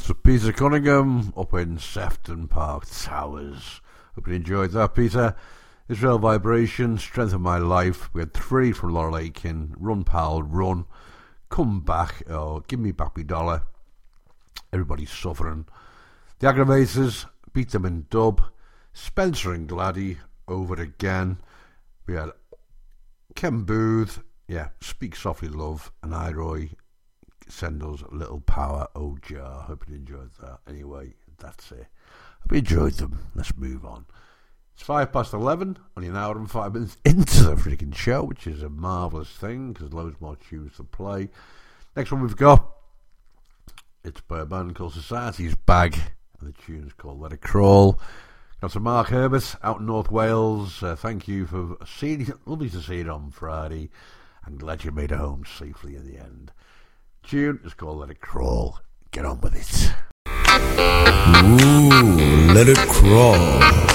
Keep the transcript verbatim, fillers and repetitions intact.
So Peter Cunningham up in Sefton Park Towers. Hope you enjoyed that, Peter. Israel Vibration, Strength of My Life. We had three from Laurel Aitken. Run Pal, Run. Come Back, or Give Me Back Me Dollar. Everybody's Suffering. The Aggravators, Beat Them in Dub. Spencer and Gladdy, Over Again. We had Ken Booth, yeah, Speak Softly Love, and Iroy, Send Us a Little Power, Oh Jar. Hope you enjoyed that. Anyway, that's it. Hope you enjoyed them. Let's move on. It's five past eleven, only an hour and five minutes into the freaking show, which is a marvellous thing, because loads more tunes to play. Next one we've got, it's by a band called Society's Bag, and the tune's called Let It Crawl. Got some Mark Herbert out in North Wales. Uh, thank you for seeing it. Lovely to see it on Friday. I'm glad you made it home safely in the end. Tune is called Let It Crawl. Get on with it. Ooh, let it crawl.